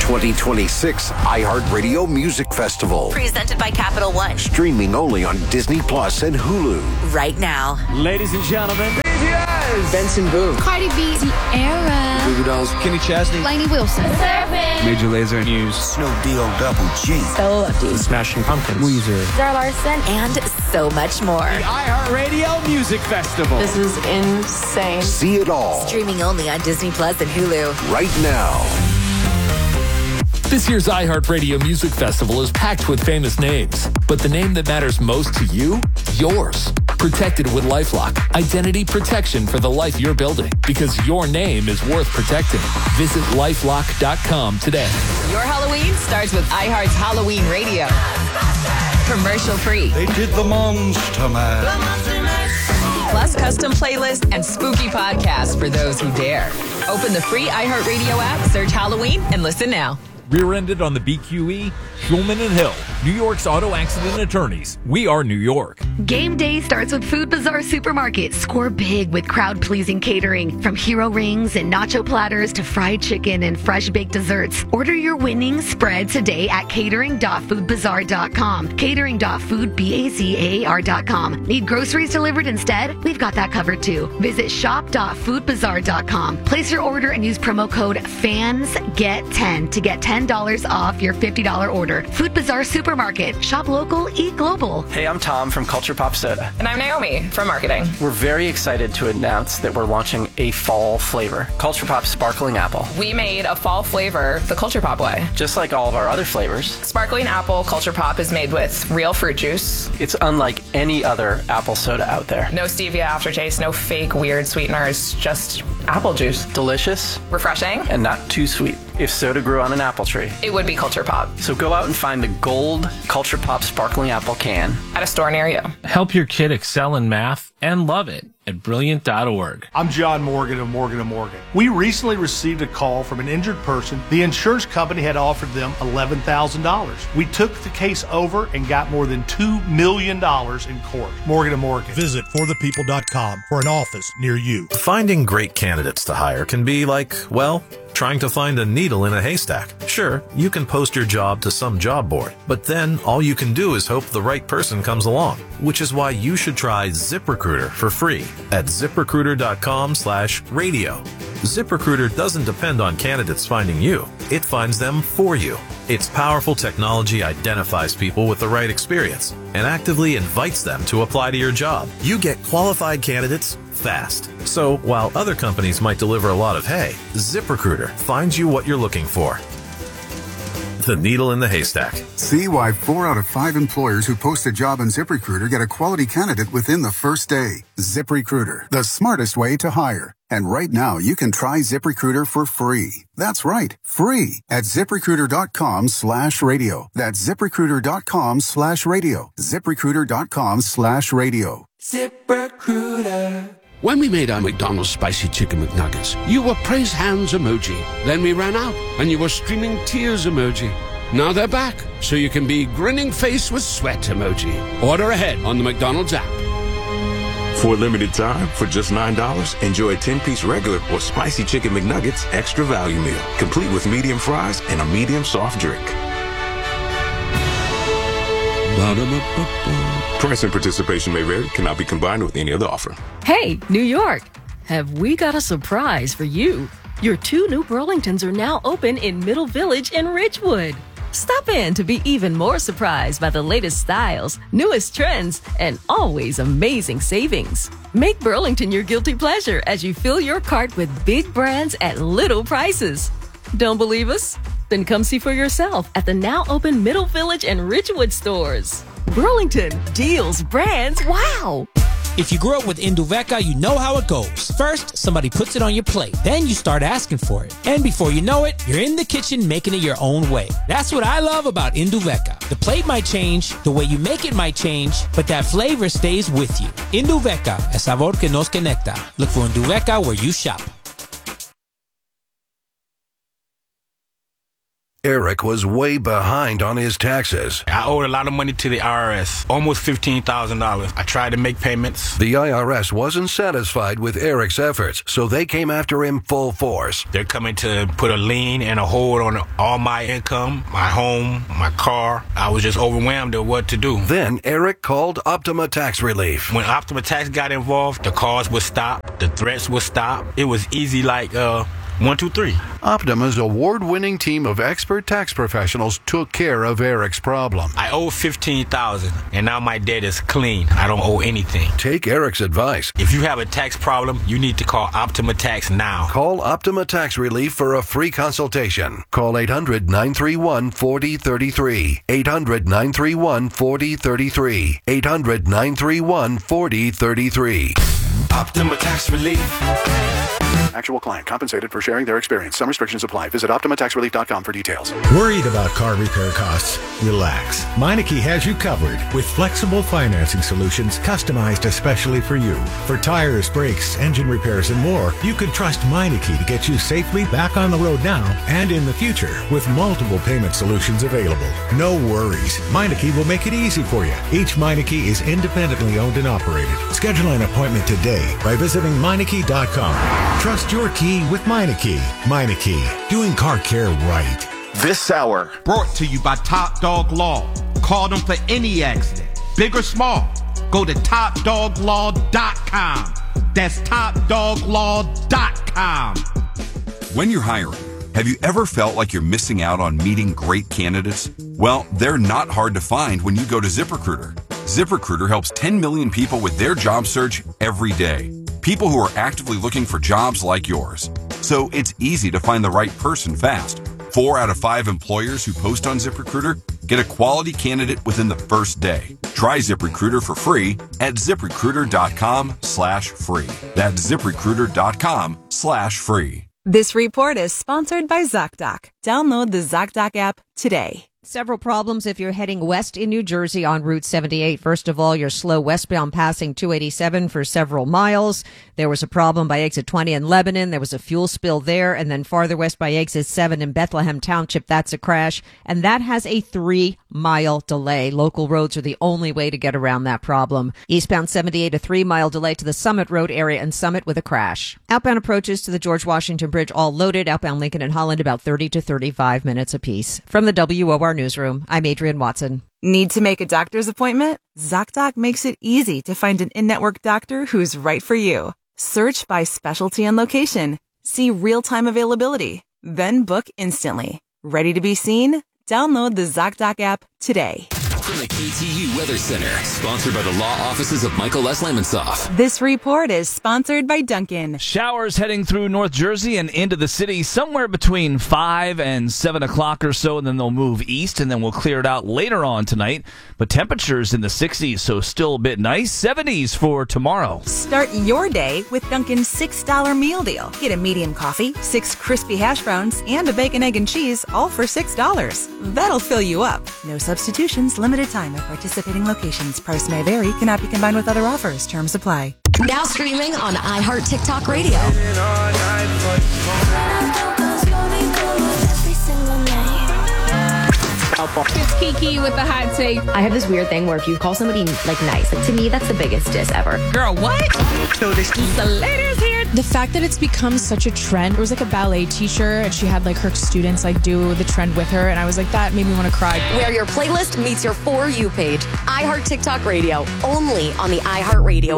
2026 iHeartRadio Music Festival. Presented by Capital One. Streaming only on Disney Plus and Hulu. Right now. Ladies and gentlemen, BTS. Benson Boone. Cardi B. Sierra. Goo Goo Dolls. Kenny Chesney. Lainey Wilson. Major Lazer. Muse. Snoop D-O-Double G. So Lucky. Smashing Pumpkins. Weezer. Zara Larson. And so much more. The iHeartRadio Music Festival. This is insane. See it all. Streaming only on Disney Plus and Hulu. Right now. This year's iHeartRadio Music Festival is packed with famous names. But the name that matters most to you? Yours. Protected with LifeLock. Identity protection for the life you're building. Because your name is worth protecting. Visit LifeLock.com today. Your Halloween starts with iHeart's Halloween Radio. Commercial free. They did the Monster Mash. Plus custom playlist and spooky podcasts for those who dare. Open the free iHeartRadio app, search Halloween, and listen now. Rear-ended on the BQE, Schulman and Hill, New York's auto accident attorneys. We are New York. Game day starts with Food Bazaar Supermarket. Score big with crowd-pleasing catering. From hero rings and nacho platters to fried chicken and fresh baked desserts. Order your winning spread today at catering.foodbazaar.com. Catering.foodbazar.com. Need groceries delivered instead? We've got that covered too. Visit shop.foodbazaar.com. Place your order and use promo code FANSGET10 to get $10 off your $50 order. Food Bazaar Supermarket. Shop local, eat global. Hey, I'm Tom from Culture Pop Soda. And I'm Naomi from marketing. We're very excited to announce that we're launching a fall flavor, Culture Pop Sparkling Apple. We made a fall flavor the Culture Pop way. Just like all of our other flavors. Sparkling Apple Culture Pop is made with real fruit juice. It's unlike any other apple soda out there. No stevia aftertaste, no fake weird sweeteners, just apple juice. Delicious. Refreshing. And not too sweet. If soda grew on an apple tree, it would be Culture Pop. So go out and find the gold Culture Pop Sparkling Apple can at a store near you. Help your kid excel in math and love it at Brilliant.org. I'm John Morgan of Morgan & Morgan. We recently received a call from an injured person. The insurance company had offered them $11,000. We took the case over and got more than $2 million in court. Morgan & Morgan. Visit forthepeople.com for an office near you. Finding great candidates to hire can be like, well, trying to find a needle in a haystack. Sure, you can post your job to some job board, but then all you can do is hope the right person comes along, which is why you should try ZipRecruiter for free at ZipRecruiter.com/radio. ZipRecruiter doesn't depend on candidates finding you. It finds them for you. Its powerful technology identifies people with the right experience and actively invites them to apply to your job. You get qualified candidates fast. So while other companies might deliver a lot of hay, ZipRecruiter finds you what you're looking for. The needle in the haystack. See why 4 out of 5 employers who post a job on ZipRecruiter get a quality candidate within the first day. ZipRecruiter, the smartest way to hire. And right now, you can try ZipRecruiter for free. That's right, free at ZipRecruiter.com/radio. That's ZipRecruiter.com/radio. ZipRecruiter.com/radio. ZipRecruiter. When we made our McDonald's Spicy Chicken McNuggets, you were praise hands emoji. Then we ran out, and you were streaming tears emoji. Now they're back, so you can be grinning face with sweat emoji. Order ahead on the McDonald's app. For a limited time, for just $9, enjoy a 10-piece regular or Spicy Chicken McNuggets Extra Value Meal, complete with medium fries and a medium soft drink. Price and participation may vary, cannot be combined with any other offer. Hey, New York! Have we got a surprise for you? Your 2 new Burlingtons are now open in Middle Village and Ridgewood. Stop in to be even more surprised by the latest styles, newest trends, and always amazing savings. Make Burlington your guilty pleasure as you fill your cart with big brands at little prices. Don't believe us? Then come see for yourself at the now open Middle Village and Ridgewood stores. Burlington, deals, brands, wow! If you grew up with Induveca, you know how it goes. First, somebody puts it on your plate. Then you start asking for it. And before you know it, you're in the kitchen making it your own way. That's what I love about Induveca. The plate might change, the way you make it might change, but that flavor stays with you. Induveca, el sabor que nos conecta. Look for Induveca where you shop. Eric was way behind on his taxes. I owed a lot of money to the IRS, almost $15,000. I tried to make payments. The IRS wasn't satisfied with Eric's efforts, so they came after him full force. They're coming to put a lien and a hold on all my income, my home, my car. I was just overwhelmed at what to do. Then Eric called Optima Tax Relief. When Optima Tax got involved, the calls would stop, the threats would stop. It was easy like 1, 2, 3. Optima's award-winning team of expert tax professionals took care of Eric's problem. I owe $15,000, and now my debt is clean. I don't owe anything. Take Eric's advice. If you have a tax problem, you need to call Optima Tax now. Call Optima Tax Relief for a free consultation. Call 800-931-4033. 800-931-4033. 800-931-4033. Optima Tax Relief. Actual client compensated for sharing their experience. Some restrictions apply. Visit OptimaTaxRelief.com for details. Worried about car repair costs? Relax. Meineke has you covered with flexible financing solutions customized especially for you. For tires, brakes, engine repairs, and more, you can trust Meineke to get you safely back on the road now and in the future with multiple payment solutions available. No worries. Meineke will make it easy for you. Each Meineke is independently owned and operated. Schedule an appointment today by visiting Meineke.com. Trust your key with Meineke. Meineke, doing car care right. This hour brought to you by Top Dog Law. Call them for any accident, big or small. Go to TopDogLaw.com. That's TopDogLaw.com. When you're hiring, have you ever felt like you're missing out on meeting great candidates? Well, they're not hard to find when you go to ZipRecruiter. ZipRecruiter helps 10 million people with their job search every day. People who are actively looking for jobs like yours. So it's easy to find the right person fast. 4 out of 5 employers who post on ZipRecruiter get a quality candidate within the first day. Try ZipRecruiter for free at ZipRecruiter.com/free. That's ZipRecruiter.com/free. This report is sponsored by ZocDoc. Download the ZocDoc app today. Several problems if you're heading west in New Jersey on Route 78. First of all, you're slow westbound passing 287 for several miles. There was a problem by exit 20 in Lebanon. There was a fuel spill there. And then farther west by exit 7 in Bethlehem Township, that's a crash. And that has a 3-mile delay. Local roads are the only way to get around that problem. Eastbound 78, a 3-mile delay to the Summit Road area and Summit with a crash. Outbound approaches to the George Washington Bridge all loaded. Outbound Lincoln and Holland about 30 to 35 minutes apiece. From the WOR Newsroom, I'm Adrienne Watson. Need to make a doctor's appointment? ZocDoc makes it easy to find an in-network doctor who's right for you. Search by specialty and location. See real-time availability. Then book instantly. Ready to be seen? Download the ZocDoc app today. From the KTU Weather Center, sponsored by the law offices of Michael S. Lemonsoff. This report is sponsored by Dunkin'. Showers heading through North Jersey and into the city somewhere between 5 and 7 o'clock or so, and then they'll move east, and then we'll clear it out later on tonight. But temperatures in the 60s, so still a bit nice. 70s for tomorrow. Start your day with Dunkin's $6 meal deal. Get a medium coffee, 6 crispy hash browns, and a bacon, egg, and cheese, all for $6. That'll fill you up. No substitutions, limited time at participating locations. Price may vary, cannot be combined with other offers. Terms apply. Now streaming on iHeart TikTok Radio. It's Kiki with the hot take. I have this weird thing where if you call somebody like nice, like to me that's the biggest diss ever. Girl, what? So the ladies here. The fact that it's become such a trend. It was like a ballet teacher and she had like her students like do the trend with her, and I was like, that made me want to cry. Where your playlist meets your For You page. iHeart TikTok Radio, only on the iHeart Radio